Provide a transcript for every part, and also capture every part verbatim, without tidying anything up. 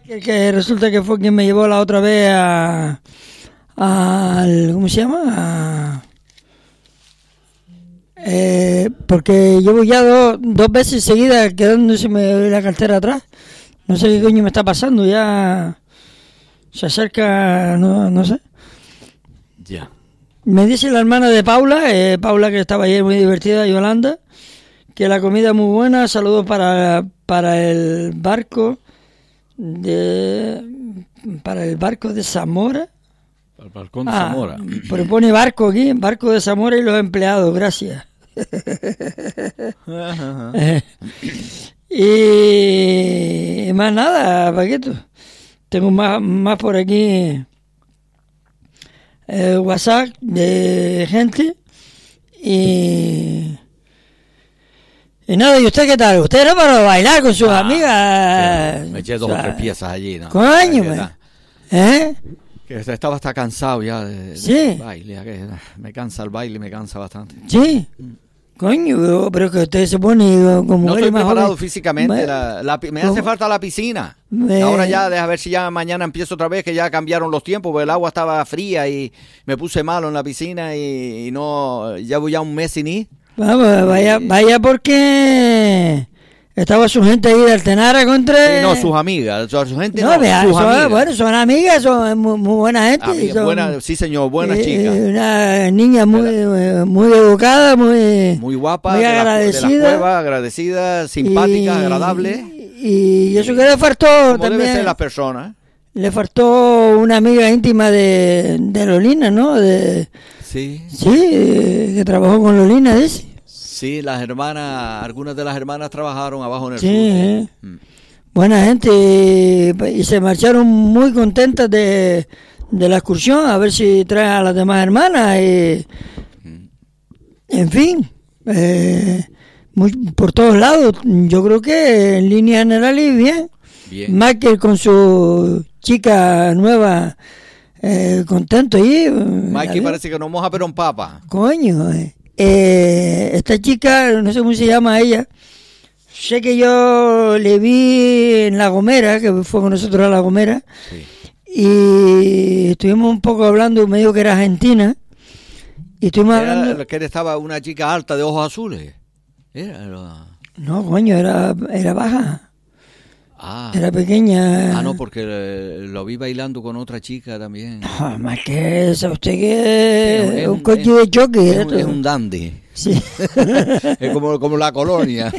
Que, que resulta que fue quien me llevó la otra vez a... al ¿cómo se llama? A, eh, porque llevo ya do, dos veces seguidas quedándose la cartera atrás. No sé qué coño me está pasando, ya se acerca, no, no sé. Ya. Yeah. Me dice la hermana de Paula, eh, Paula que estaba ayer muy divertida, Yolanda, que la comida es muy buena. Saludos para, para el barco de para el barco de Zamora. Para el balcón de ah, Zamora. Pero pone barco aquí, barco de Zamora y los empleados, gracias. eh, y más nada, Paquito. Tengo más, más por aquí eh, WhatsApp de gente y y nada. ¿Y usted qué tal? Usted era para bailar con sus ah, amigas. Sí, me eché dos o, sea, o tres piezas allí, ¿no? Coño, me, ¿eh? Que estaba hasta cansado ya de, sí. de baile. Que me cansa el baile, me cansa bastante. Sí. Mm. Coño, pero que usted se pone como... No estoy preparado joven. Físicamente, me, la, la, me hace falta la piscina. Me, Ahora ya, deja ver si ya mañana empiezo otra vez, que ya cambiaron los tiempos, porque el agua estaba fría y me puse malo en la piscina y, y no, llevo ya un mes sin ir. Vamos, vaya, vaya porque... Estaba su gente ahí de Altenara contra... Sí, no, sus amigas, su gente no, no vea, sus son, amigas. Bueno, son amigas, son muy, muy buena gente. Amigas, son, buena, sí, señor, buenas eh, chicas. Una niña muy, eh, muy educada, muy... Muy guapa, muy de agradecida. La, de la cueva, agradecida, simpática, y, agradable. Y eso que le faltó como también... debe ser las personas. Le faltó una amiga íntima de, de Lolina, ¿no? De, sí. Sí, que trabajó con Lolina, dice. Sí, las hermanas, algunas de las hermanas trabajaron abajo en el sí, sur. Eh. Mm. Buena gente y, y se marcharon muy contentas de, de la excursión, a ver si traen a las demás hermanas y, mm. en fin, eh, muy, por todos lados. Yo creo que en línea general y bien. bien. Michael con su chica nueva, eh, contento ahí. Mikey parece que no moja pero en papa. Coño, eh. Eh, esta chica, no sé cómo se llama ella, sé que yo le vi en La Gomera, que fue con nosotros a La Gomera, sí. Y estuvimos un poco hablando, me dijo que era argentina, y estuvimos era, hablando... que estaba una chica alta de ojos azules. Era, era... No, coño, era, era baja. Ah, era pequeña. Ah, no, porque eh, lo vi bailando con otra chica también. No, más que eso, usted que es, es un es, coche es, de choque. Es, un, es un dandy. Sí. Es como, como la colonia.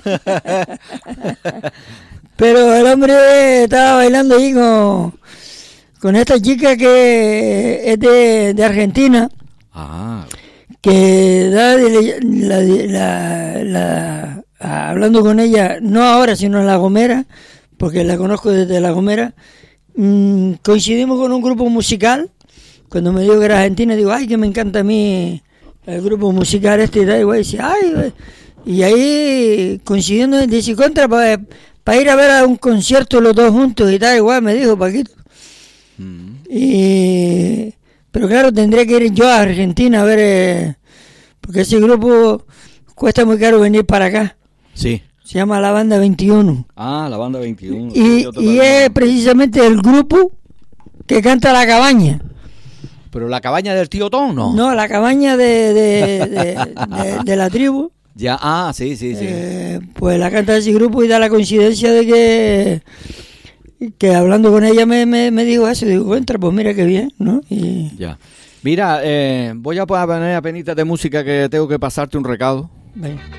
Pero el hombre estaba bailando ahí con, con esta chica que es de, de Argentina. Ah. Que da de la, la, la, la, hablando con ella, no ahora, sino en La Gomera, porque la conozco desde La Gomera, mmm, coincidimos con un grupo musical. Cuando me dijo que era argentina, digo, ay, que me encanta a mí el grupo musical este y tal, y dice, ay, y ahí coincidiendo, dice, contra, para pa ir a ver a un concierto los dos juntos y tal, igual me dijo Paquito. Mm. Y, pero claro, tendría que ir yo a Argentina a ver, eh, porque ese grupo cuesta muy caro venir para acá. Sí. Se llama La Banda veintiuno. Ah, La Banda veintiuno. Y, y es precisamente el grupo que canta La Cabaña. ¿Pero La Cabaña del Tío Tom, no? No, La Cabaña de, de, de, de, de la tribu. Ya, ah, sí, sí, sí. Eh, pues la canta ese grupo y da la coincidencia de que que hablando con ella me, me, me dijo eso. Digo, entra, pues mira qué bien, ¿no? Y... Ya. Mira, eh, voy a poner a penitas de música que tengo que pasarte un recado. Ven.